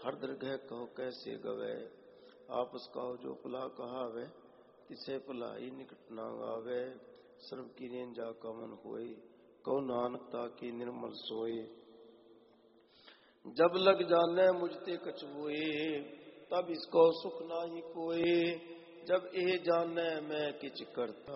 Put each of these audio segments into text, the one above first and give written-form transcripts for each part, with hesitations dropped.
हर दरगह कहो कैसे गवे। आपस कहो जो भला कहावे, तिसे भलाई निकट ना गावे। सर्व की रेंजा का मन होए, कहो नानक ताके निर्मल सोए। जब लग जाने मुझते कछ होए, तब इसको सुख नाही कोए। जब ए जाने मैं किछ करता,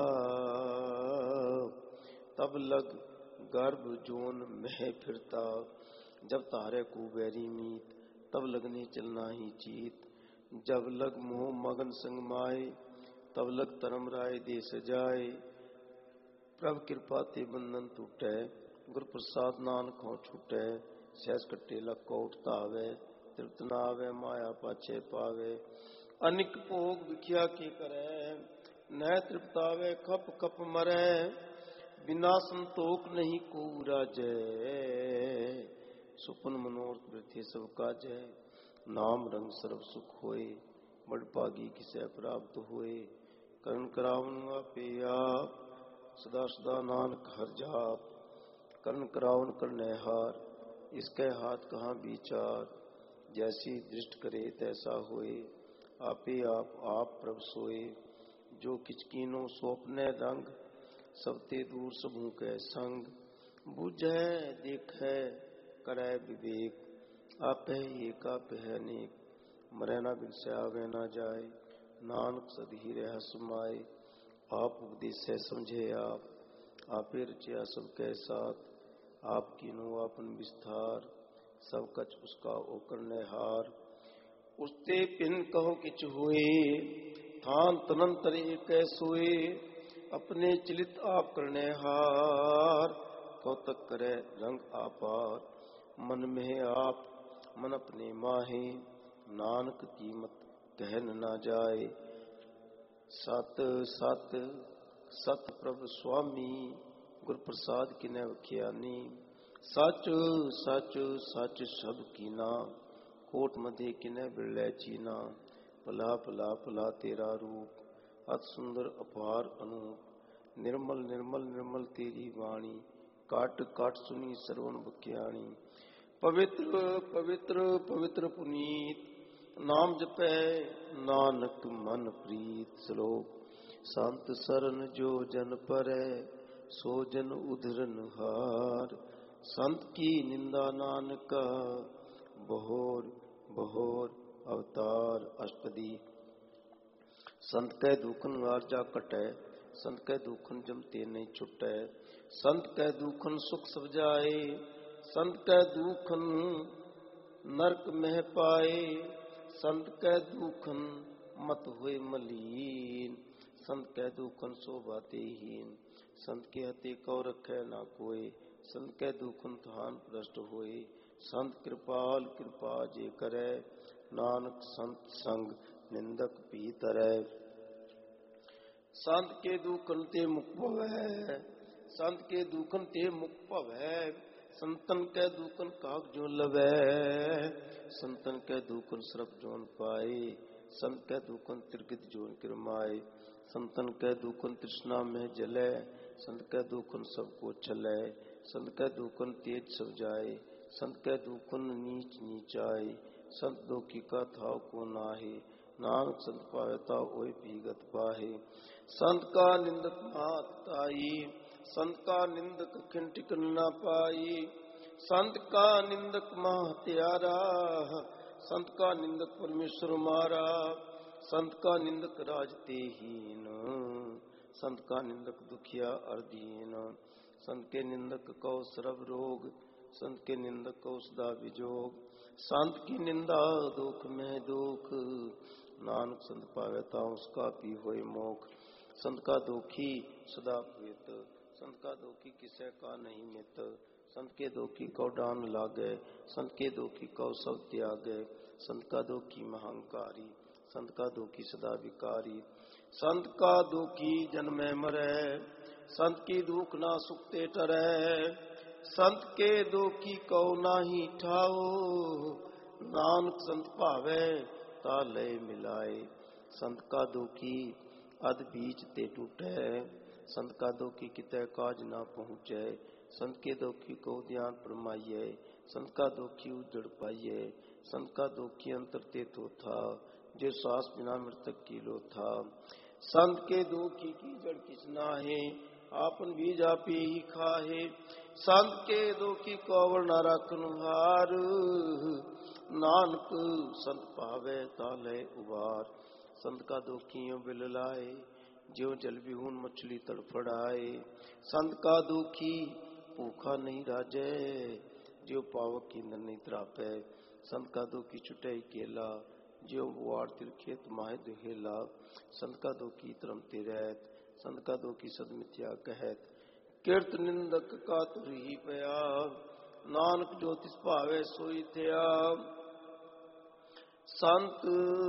तब लग गर्भ जोन में फिरता। जब तारे कुबेरी मीत, तब लगने चलना ही चीत। जब लग मोह मगन संग माए, तब लग धर्म राय दे सजाए। प्रभ कृपा ते बंधन टूटे, गुर प्रसाद नानक हो छूटे। सहज कट्टे लग को उठता आवे, तृप्त न आवे माया पाछे पावे। अनिक भोग विख्या के करे, न तृप्त आवे खप खप मरे। बिना संतोख नहीं को राजै, सुपन मनोरथ वृथि सब काजै। नाम रंग सर्व सुख होए, बड़ भागी किसे प्राप्त होए। करण करावन आपे आप, सदा सदा नानक हर जाप। करण करावन करने हार, इसके हाथ कहाँ विचार। जैसी दृष्ट करे तैसा होए, आपे आप प्रभ सोए। जो किच कीनो सोपने रंग, सबते दूर सबू के संग। बुझै देखै करै विवेक, आपे एक आपे अनेक। मरै ना बिन से आवे ना जाए, नानक सदहि रह समाए। आप उपदेशै समझे आप, आपे रचिया सबके साथ। आप कीनो आपन विस्तार, सब कछ उसका ओकर हार। उसते पिन कहो किछ होए, थान तनंतर एक सोए। अपने चलित आप करने हार, कौतक करे रंग आपार। मन में आप मन अपने माहे, नानक कीमत कहन ना जाए। सत सत सत प्रभु स्वामी, गुर प्रसाद किने वख्यानी। सच सच सच सब कीना, कोट मधे किने बिरलै चीना। भला भला भला तेरा रूप, अति सुंदर अपार अनूप। निर्मल निर्मल निर्मल तेरी वाणी, काट काट सुनी श्रवण बख्याणी। पवित्र पवित्र पवित्र पुनीत, नाम जपै नानक मन प्रीत। श्लोक। संत सरन जो जन परै, सो जन उधरन हार। संत की निंदा नानका, बहोर बहोर अवतार। अष्टपदी। संत कै दुखन आरजा कटै, संत कै दुखन जमते नहीं छुटै। संत कै दुखन सुख सब जाए, संत कै दुखन नरक मह पाए। संत कै दुखन मत हुए मलीन, संत कै दुखन शोभा तेहीन। संत के हते कौ रखै ना कोय, संत कै दुखन थान भ्रष्ट होए। संत कृपाल कृपा जे करै, नानक संत संग निंदक भी तरै। संत के दुखन ते मुख भवै, संत के दुखन ते मुख भवै। संतन कै दुखन काग जो लवै, संतन कै दुखन सरप जोन पाए। संत कै दुखन त्रिगत जोन किरमाए। संतन कै दुखन तृष्णा में जलै, संत कै दुखन सबको छलै। संत कै दुखन तेज सब जाए, संत कै दुखन नीच नीचाए। संत दुखी का थाव को नाहे, नानक संत पावता ओय भीगत पाहे। संत का निंदक मात ताई, संत का निंदक खिंटिक न पाई। संत का निंदक महत्यारा, संत का निंदक परमेश्वर मारा। संत का निंदक राजते हीन, संत का निंदक दुखिया अर्दीन। संत के निंदक को सर्व रोग, संत के निंदक को सदा विजोग। संत की निंदा दुख में दुख, नानक संत पावता उसका भी होय मोख। संत का दुखी सदा पवित, संत का दुखी किसे का नहीं मित। संत के दुखी को डान लागे, संत के दुखी को सब त्यागे। संत का दुखी महंकारी, संत का दुखी सदा विकारी। संत का दुखी जन्मे मरे, संत की दुख ना सुखते टरै। संत के दुखी को नाही ठाओ, नानक संत भावे ता लय मिलाए। संत का दुखी अध बीच ते टूटे, संत का दुखी कितै काज ना पहुँचे। संत के दुखी को ध्यान फरमाइए, संत का दुखी उजड़ पाइए। संत का दुखी अंतर ते तो था, जो श्वास बिना मृतक की लो था। संत के दुखी की जड़ किस नाहे, आपन बीज आपे ही खाहे। संत के दुखी कौवल न राखनु हार, नानक संत पावे ताले उबार। संत का दुखी यो बिल लाए, ज्यों जल बिहून मछली तड़फड़ाए। संत का दुखी भूखा नहीं राजे, ज्यों पावक ईंधन नहीं त्रापे। संत का दुखी छुटे केला, ज्यों बुआड़ तिर खेत माहे दुहेला। संत का दुखी तरमते रहत, संत का दुखी सद मिथ्या कहत। कीर्त निंदक का तुर ही पया, नानक जो तिस भावे सोई थया। संत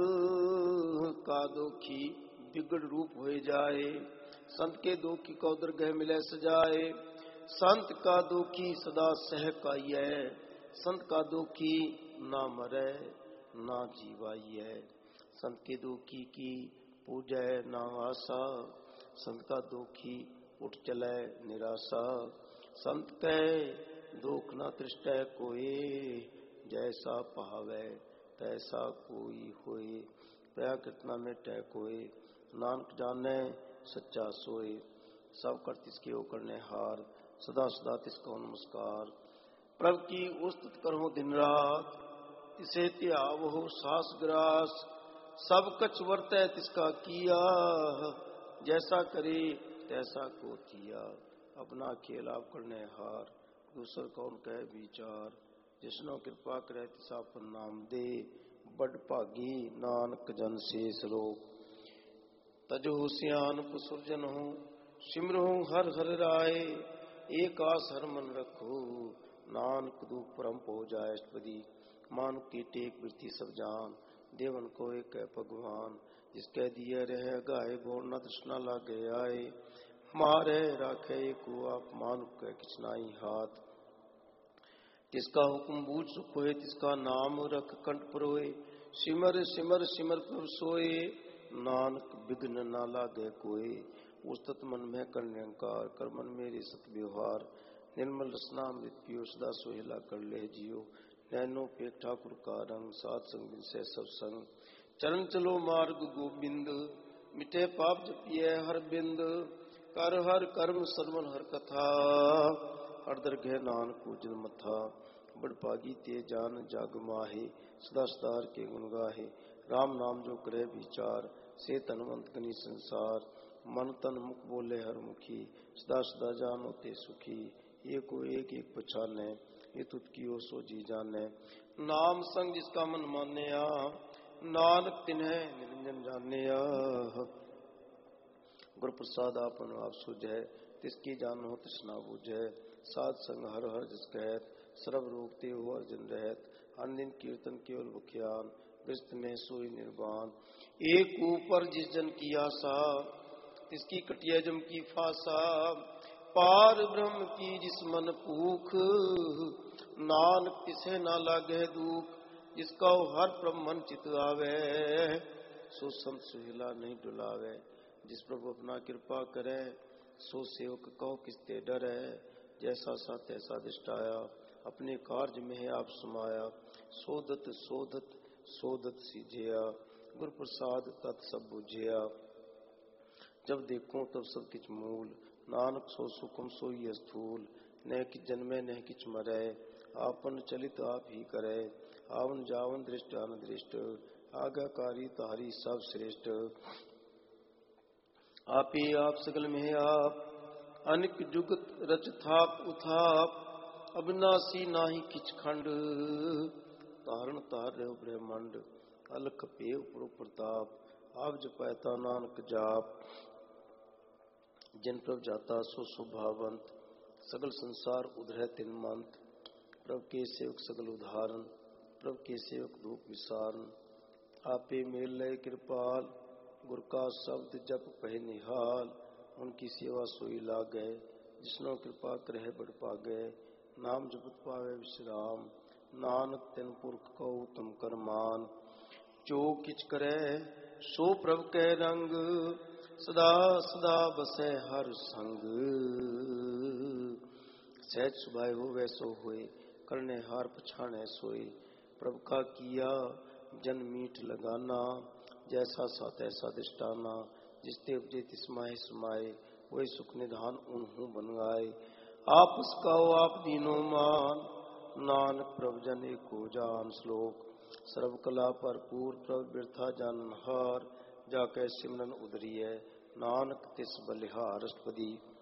का दुखी बिगड़ रूप हो जाए, संत के दुखी को दरगह मिले सजाए। संत का दुखी सदा सहकाइए, संत का दुखी ना मरे ना जीवाइए। संत के दुखी की पूजै ना आशा, संत का दुखी उठ चले निराशा। संत के दुख न तृष्टै कोई, जैसा पावे तैसा कोई होए। पया कितना में टह कोई, नानक जाने सच्चा सोए। सब कर तिसके ओ करने हार, सदा सदा तिसको नमस्कार। प्रभु की उस्तुत करो दिन रात, तिसे त्याव हो सास ग्रास। सब कछ वर्तै तिसका किया, जैसा करे तैसा को किया। अपना खेल आप करने हार, दूसर कौन कहे विचार। जिसनो कृपा करे तिसा पर नाम दे, बड़ भागी नानक जन शेष रोग। तजो सियान पुसुरजन हो, सिमरो हर हर राय। एक आस हर मन रखो, नानक दुख परम पो जाय अष्टपदी। मानुक की टेक वृत्ति सब जान, देवन को एक है भगवान। जिसके दिए रहे गाय बोर न तृष्णा लागे आए। मारे राखे को आप मानुक के किचनाई हाथ। जिसका हुक्म बूझ सुख होए, तिसका नाम रख कंठ परोए। सिमर सिमर सिमर प्रभ सोए, नानक विघ्न न लागे कोई। उस्तत मन में कर निरंकार, कर मन मेरे सत व्यवहार। निर्मल रसना अमृत पियो, सदा सोहेला कर ले जियो। नैनो पे ठाकुर का रंग, सात संग बिन से सब संग। चरण चलो मार्ग गोविंद, मिटे पाप जपिए हर बिंद। कर हर कर्म सर्वन हर कथा, हर दरगह नानक उजल मथा। बड़ पागी ते जान जाग माहे, सदा सदार के गुण गाहे। राम नाम जो करे विचार, से तनवंत गनी संसार। मन तन मुख बोले हर मुखी, सदा सदा जानो ते सुखी। एको एक एक पछाने, ये तुत कियो सो जी जाने। नाम संग जिसका मन मान्या, नानक तिन्हे निरंजन जानिया। गुर प्रसाद आपन आप सुझै, तिसकी जानो तृष्णा बुझै। साध संग हर हर जिस कहत, सर्व रोग ते हो अर्जन रहत। हर दिन कीर्तन केवल बख्यान, ग्रस्त में सोई निर्वाण। एक ऊपर जिस जन की आशा, तिसकी कटिया जम की फासा। पार ब्रह्म की जिस मन भूख, नानक तिसे ना लागे दुख। जिसका हर प्रभु मन चित आवे, सो संत सुहेला नहीं डुलावे। जिस प्रभु अपना कृपा करे, सो सेवक कहो किसते डरे। जैसा सा तैसा दिष्टाया, अपने कार्य में है आप समाया। सोदत सोदत सोदत सीझिया, गुर प्रसाद तत् सब बुझिया। जब देखो तब सब किच मूल, नानक सो सुखम सोई स्थूल। न कि जन्मे न किच मरे, आपन चलित आप ही करे। आवन जावन दृष्ट अनदृष्ट, आज्ञाकारी तारी सब श्रेष्ठ। आप ही आप सगल में आप, अनिक जुगत रच थाप उथाप। अविनाशी नाही किच खंड, तारण तार रहो ब्रह्मंड। अलख पेव पुर प्रताप, आप जपैता नानक जाप। जिन प्रभ जाता सो सुभावंत, सगल संसार उधरै तिन मंत। प्रभ के सेवक सगल उदाहरण, प्रभ के सेवक धूप विसारण। आपे मेल लय कृपाल, गुर का शब्द जप पह निहाल। उनकी सेवा सोई लागै, जिसनो कृपा करह बड़ पागै। नाम जपत पावे विश्राम, नानक तिन पुरख को तुम कर मान। जो किच करे सो प्रभ कै रंग, सदा सदा बसै हर संग। सहज सुभाय हो वैसो होए, करने हार पछाने सोए। प्रभु का किया जन मीठ लगाना, जैसा सा तैसा दिष्टाना। जिसते उपजे तिस माहे समाए, वही सुख निधान उन्हूं बन गाए। आप उसकाओ आप दीनो मान, नानक प्रभु जन एको जान। श्लोक सर्व कला भरपूर प्रभु बिरथा जाननहार, जाकै सिमरन उदरिय नानक तिस बलिहार। अष्टपदी।